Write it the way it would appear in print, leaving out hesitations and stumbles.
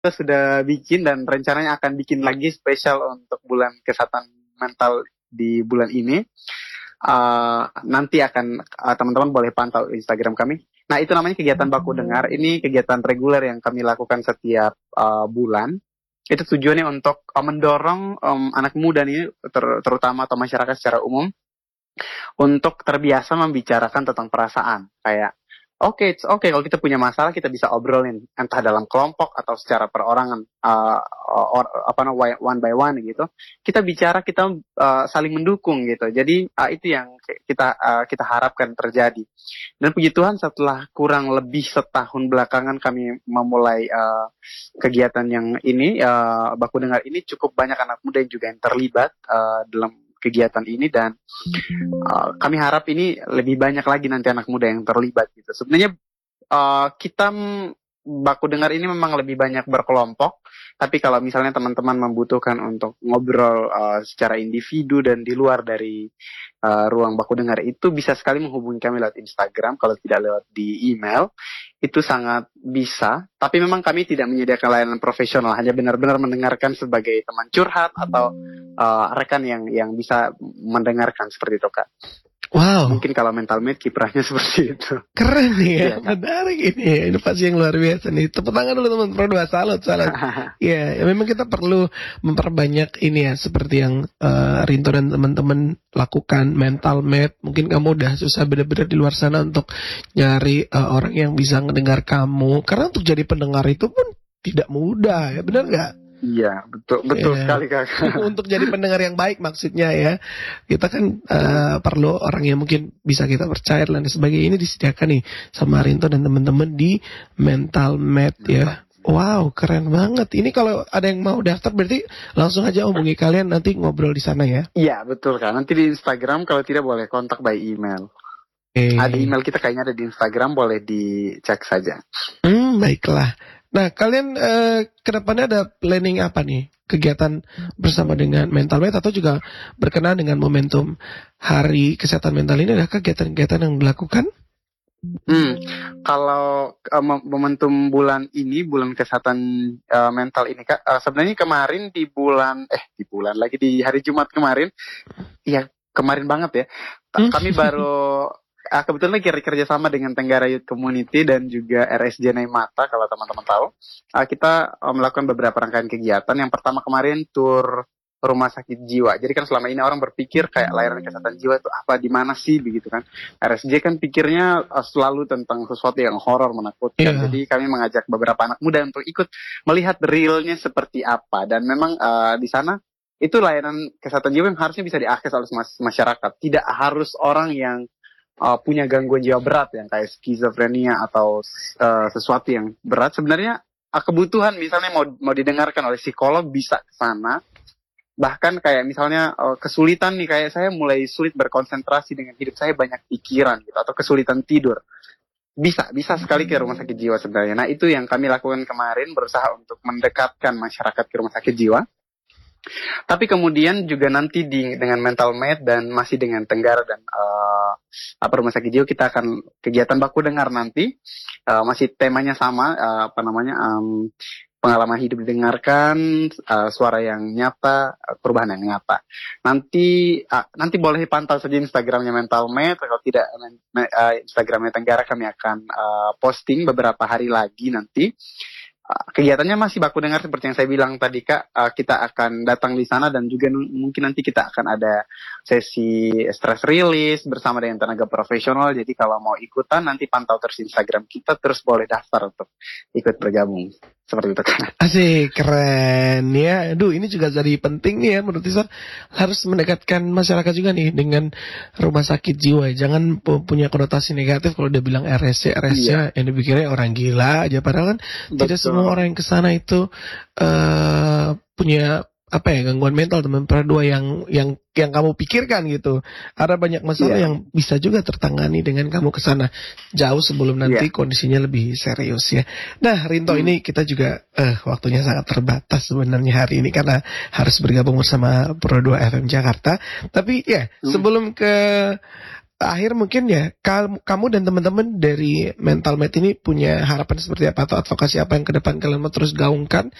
sudah bikin dan rencananya akan bikin lagi spesial untuk bulan kesehatan mental di bulan ini. Nanti akan teman-teman boleh pantau Instagram kami. Nah, itu namanya kegiatan Baku Dengar. Ini kegiatan reguler yang kami lakukan setiap bulan. Itu tujuannya untuk mendorong anak muda nih, terutama atau masyarakat secara umum, untuk terbiasa membicarakan tentang perasaan. Kayak, oke, kalau kita punya masalah kita bisa obrolin, entah dalam kelompok atau secara perorangan, one by one gitu. Kita bicara, kita saling mendukung gitu. Jadi itu yang kita harapkan terjadi. Dan puji Tuhan setelah kurang lebih setahun belakangan kami memulai kegiatan yang ini, Baku Dengar ini, cukup banyak anak muda yang juga yang terlibat dalam kegiatan ini, dan kami harap ini lebih banyak lagi nanti anak muda yang terlibat gitu. Sebenarnya kita Baku Dengar ini memang lebih banyak berkelompok, tapi kalau misalnya teman-teman membutuhkan untuk ngobrol secara individu dan di luar dari ruang Baku Dengar, itu bisa sekali menghubungi kami lewat Instagram. Kalau tidak lewat di email, itu sangat bisa. Tapi memang kami tidak menyediakan layanan profesional, hanya benar-benar mendengarkan sebagai teman curhat atau rekan yang bisa mendengarkan seperti itu, Kak. Wow. Mungkin kalau mental med kiprahnya seperti itu. Keren nih ya, menarik ini ya, inovasi yang luar biasa nih. Tepuk tangan dulu teman Pro2, salut. Ya, memang kita perlu memperbanyak ini ya, seperti yang Rinto dan teman-teman lakukan, mental med. Mungkin kamu udah susah benar-benar di luar sana untuk nyari orang yang bisa mendengar kamu. Karena untuk jadi pendengar itu pun tidak mudah ya, benar nggak? Iya, betul sekali, Kak. Untuk jadi pendengar yang baik maksudnya ya, kita kan perlu orang yang mungkin bisa kita percaya dan sebagainya. Ini disediakan nih sama Rinto dan teman-teman di Mental Med ya. Wow, keren banget. Ini kalau ada yang mau daftar berarti langsung aja hubungi kalian, nanti ngobrol di sana ya. Iya, betul, Kak. Nanti di Instagram, kalau tidak boleh kontak by email. Ada email kita kayaknya ada di Instagram, boleh dicek saja. Baiklah. Nah, kalian kedepannya ada planning apa nih? Kegiatan bersama dengan Mental Med atau juga berkenaan dengan momentum Hari Kesehatan Mental ini, ada kegiatan-kegiatan yang dilakukan? Kalau momentum bulan ini, bulan kesehatan mental ini, Kak, sebenarnya kemarin di hari Jumat kemarin, ya kemarin banget ya, kami baru kebetulan lagi kerja sama dengan Tenggara Youth Community dan juga RSJ Naimata, kalau teman-teman tahu. Kita melakukan beberapa rangkaian kegiatan. Yang pertama kemarin tur rumah sakit jiwa. Jadi kan selama ini orang berpikir kayak layanan kesehatan jiwa itu apa, di mana sih begitu kan. RSJ kan pikirnya selalu tentang sesuatu yang horor, menakutkan. Yeah. Jadi kami mengajak beberapa anak muda untuk ikut melihat realnya seperti apa. Dan memang di sana itu layanan kesehatan jiwa yang harusnya bisa diakses oleh masyarakat. Tidak harus orang yang punya gangguan jiwa berat yang kayak skizofrenia atau sesuatu yang berat. Sebenarnya kebutuhan misalnya mau didengarkan oleh psikolog bisa ke sana. Bahkan kayak misalnya kesulitan nih, kayak saya mulai sulit berkonsentrasi dengan hidup saya, banyak pikiran gitu, atau kesulitan tidur. Bisa sekali ke rumah sakit jiwa sebenarnya. Nah, itu yang kami lakukan kemarin, berusaha untuk mendekatkan masyarakat ke rumah sakit jiwa. Tapi kemudian juga nanti dengan Mental Med dan masih dengan Tenggara dan rumah sakit jiwa, kita akan kegiatan Baku Dengar nanti, masih temanya sama, pengalaman hidup didengarkan, suara yang nyata, perubahan yang nyata. Nanti boleh pantau saja Instagramnya Mental Med. Kalau tidak Instagramnya Tenggara, kami akan posting beberapa hari lagi nanti. Kegiatannya masih Baku Dengar seperti yang saya bilang tadi, Kak. Kita akan datang di sana dan juga mungkin nanti kita akan ada sesi stress release bersama dengan tenaga profesional. Jadi kalau mau ikutan nanti pantau terus Instagram kita, terus boleh daftar untuk ikut bergabung. Seperti itu, Kak. Asik, keren ya. Aduh, ini juga jadi penting nih ya menurut saya. Harus mendekatkan masyarakat juga nih dengan rumah sakit jiwa. Jangan punya konotasi negatif kalau udah bilang RSC yang dipikirnya orang gila aja. Padahal kan tidak semua orang yang kesana itu punya gangguan mental, teman Pro2 yang kamu pikirkan gitu. Ada banyak masalah yang bisa juga tertangani dengan kamu kesana jauh sebelum nanti kondisinya lebih serius ya. Nah, Rinto, ini kita juga waktunya sangat terbatas sebenarnya hari ini karena harus bergabung bersama Pro2 FM Jakarta. Tapi ya sebelum ke akhir mungkin ya kamu dan teman-teman dari Mental Med ini punya harapan seperti apa atau advokasi apa yang ke depan kalian mau terus gaungkan